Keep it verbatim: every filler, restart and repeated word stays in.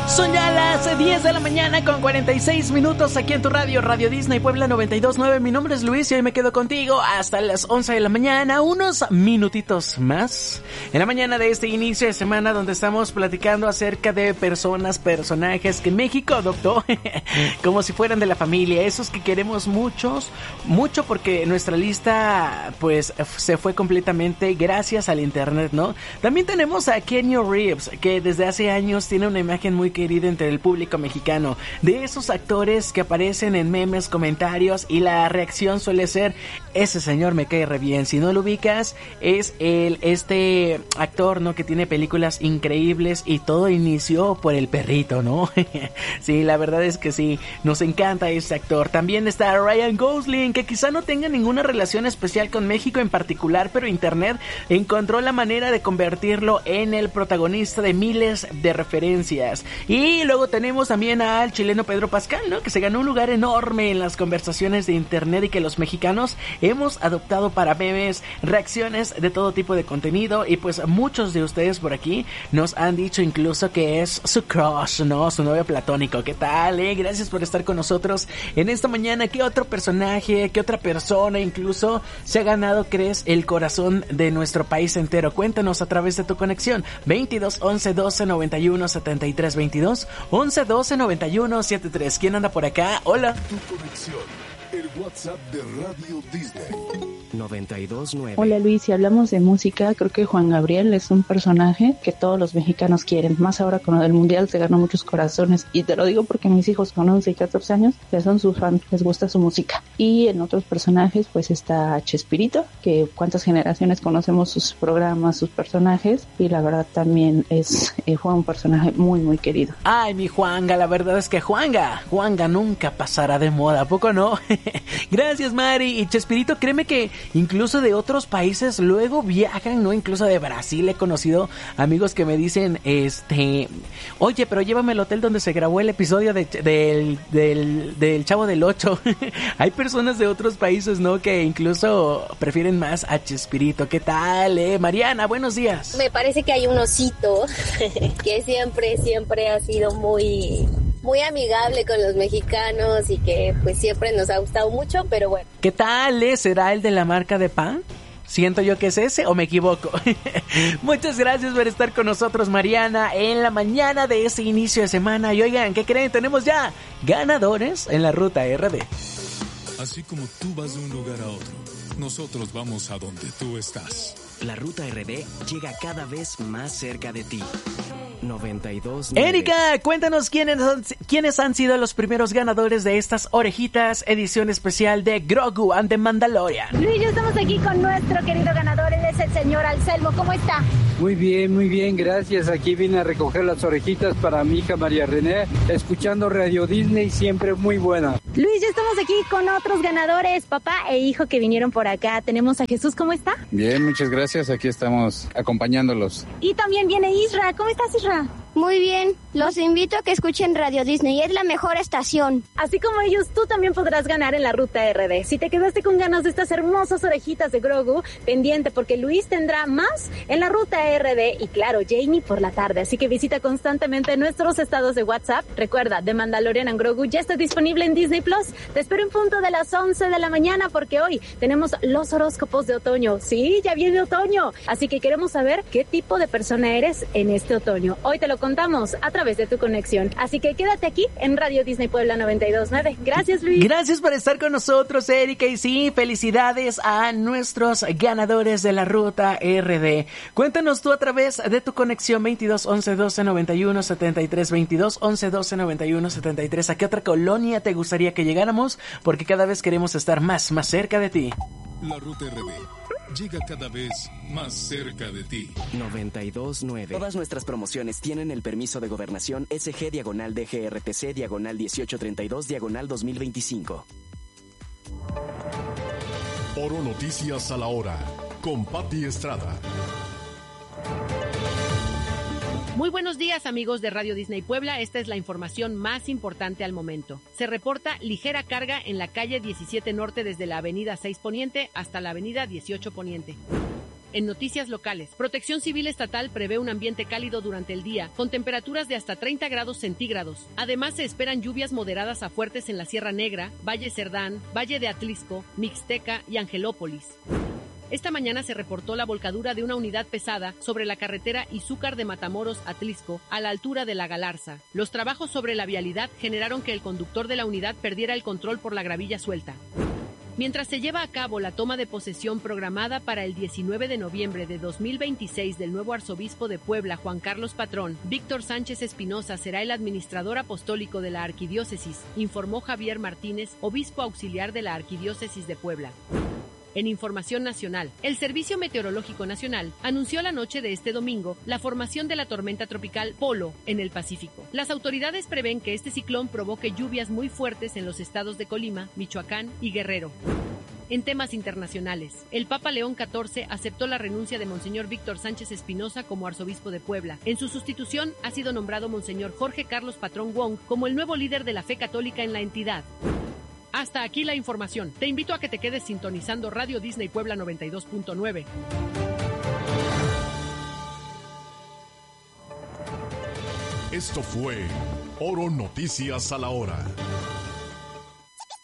Son ya las diez de la mañana con cuarenta y seis minutos aquí en tu radio, Radio Disney Puebla noventa y dos punto nueve. Mi nombre es Luis y hoy me quedo contigo hasta las once de la mañana, unos minutitos más. En la mañana de este inicio de semana donde estamos platicando acerca de personas, personajes que México adoptó como si fueran de la familia, esos que queremos muchos, mucho porque nuestra lista pues se fue completamente gracias al internet, ¿no? También tenemos a Keanu Reeves, que desde hace años tiene una imagen muy querida entre el público mexicano, de esos actores que aparecen en memes, comentarios y la reacción suele ser: ese señor me cae re bien. Si no lo ubicas, es el este actor, ¿no? Que tiene películas increíbles y todo inició por El Perrito, ¿no? Sí, la verdad es que sí, nos encanta este actor. También está Ryan Gosling, que quizá no tenga ninguna relación especial con México en particular, pero internet encontró la manera de convertirlo en el protagonista de miles de referencias. Y luego tenemos también al chileno Pedro Pascal, ¿no? Que se ganó un lugar enorme en las conversaciones de internet y que los mexicanos hemos adoptado para memes, reacciones de todo tipo de contenido. Y pues muchos de ustedes por aquí nos han dicho incluso que es su crush, ¿no? Su novio platónico. ¿Qué tal, eh? Gracias por estar con nosotros en esta mañana. ¿Qué otro personaje, qué otra persona incluso se ha ganado, crees, el corazón de nuestro país entero? Cuéntanos a través de tu conexión. veintidós, once, doce, noventa y uno, setenta y tres, veintidós, once, doce, noventa y uno, setenta y tres. ¿Quién anda por acá? Hola. Tu conexión, el WhatsApp de Radio Disney. noventa y dos punto nueve. Hola Luis, si hablamos de música, creo que Juan Gabriel es un personaje que todos los mexicanos quieren, más ahora con lo del mundial se ganó muchos corazones, y te lo digo porque mis hijos con once y catorce años ya son sus fans, les gusta su música. Y en otros personajes pues está Chespirito, que cuántas generaciones conocemos sus programas, sus personajes, y la verdad también es eh, fue un personaje muy muy querido. Ay, mi Juanga, la verdad es que Juanga, Juanga nunca pasará de moda, ¿a poco no? Gracias, Mari. Y Chespirito, créeme que incluso de otros países luego viajan, ¿no? Incluso de Brasil he conocido amigos que me dicen, este, oye, pero llévame al hotel donde se grabó el episodio de, del, del, del Chavo del Ocho. Hay personas de otros países, ¿no? Que incluso prefieren más a Chespirito. ¿Qué tal, eh? Mariana, buenos días. Me parece que hay un osito que siempre, siempre ha sido muy... muy amigable con los mexicanos y que pues siempre nos ha gustado mucho, pero bueno. ¿Qué tal, eh? ¿Será el de la marca de pan? ¿Siento yo que es ese o me equivoco? Muchas gracias por estar con nosotros, Mariana, en la mañana de ese inicio de semana. Y oigan, ¿qué creen? Tenemos ya ganadores en la Ruta R D. Así como tú vas de un lugar a otro, nosotros vamos a donde tú estás. La Ruta R D llega cada vez más cerca de ti. noventa y dos punto nueve. Erika, cuéntanos quiénes han, quiénes han sido los primeros ganadores de estas orejitas, edición especial de Grogu and the Mandalorian. Luis, ya estamos aquí con nuestro querido ganador, él es el señor Anselmo. ¿Cómo está? Muy bien, muy bien, gracias. Aquí vine a recoger las orejitas para mi hija María René, escuchando Radio Disney, siempre muy buena. Luis, ya estamos aquí con otros ganadores, papá e hijo que vinieron por acá. Tenemos a Jesús, ¿cómo está? Bien, muchas gracias, aquí estamos acompañándolos. Y también viene Isra, ¿cómo estás, Isra? Muy bien, los invito a que escuchen Radio Disney, es la mejor estación. Así como ellos, tú también podrás ganar en la Ruta R D. Si te quedaste con ganas de estas hermosas orejitas de Grogu, pendiente porque Luis tendrá más en la Ruta R D y claro, Jamie por la tarde. Así que visita constantemente nuestros estados de WhatsApp. Recuerda, The Mandalorian and Grogu ya está disponible en Disney Plus. Te espero en punto de las once de la mañana porque hoy tenemos los horóscopos de otoño. Sí, ya viene otoño. Así que queremos saber qué tipo de persona eres en este otoño. Hoy te lo contamos a través de tu conexión. Así que quédate aquí en Radio Disney Puebla noventa y dos punto nueve. Gracias, Luis. Gracias por estar con nosotros, Erika. Y sí, felicidades a nuestros ganadores de la Ruta R D. Cuéntanos tú a través de tu conexión veintidós, once, doce, noventa y uno, setenta y tres, veintidós, once, doce, noventa y uno, setenta y tres. ¿A qué otra colonia te gustaría que llegáramos? Porque cada vez queremos estar más, más cerca de ti. La Ruta R D llega cada vez más cerca de ti. noventa y dos punto nueve. Todas nuestras promociones tienen el permiso de gobernación S G diagonal D G R T C diagonal dieciocho treinta y dos diagonal dos mil veinticinco. Oro Noticias a la hora, con Pati Estrada. Muy buenos días, amigos de Radio Disney Puebla. Esta es la información más importante al momento. Se reporta ligera carga en la calle diecisiete Norte desde la avenida seis Poniente hasta la avenida dieciocho Poniente. En noticias locales, Protección Civil Estatal prevé un ambiente cálido durante el día, con temperaturas de hasta treinta grados centígrados. Además, se esperan lluvias moderadas a fuertes en la Sierra Negra, Valle Cerdán, Valle de Atlisco, Mixteca y Angelópolis. Esta mañana se reportó la volcadura de una unidad pesada sobre la carretera Izúcar de Matamoros a Atlisco, a la altura de La Galarza. Los trabajos sobre la vialidad generaron que el conductor de la unidad perdiera el control por la gravilla suelta. Mientras se lleva a cabo la toma de posesión programada para el diecinueve de noviembre de dos mil veintiséis del nuevo arzobispo de Puebla, Juan Carlos Patrón, Víctor Sánchez Espinosa será el administrador apostólico de la arquidiócesis, informó Javier Martínez, obispo auxiliar de la arquidiócesis de Puebla. En información nacional, el Servicio Meteorológico Nacional anunció la noche de este domingo la formación de la tormenta tropical Polo en el Pacífico. Las autoridades prevén que este ciclón provoque lluvias muy fuertes en los estados de Colima, Michoacán y Guerrero. En temas internacionales, el Papa León catorce aceptó la renuncia de Monseñor Víctor Sánchez Espinosa como arzobispo de Puebla. En su sustitución ha sido nombrado Monseñor Jorge Carlos Patrón Wong como el nuevo líder de la fe católica en la entidad. Hasta aquí la información. Te invito a que te quedes sintonizando Radio Disney Puebla noventa y dos punto nueve. Esto fue Oro Noticias a la Hora.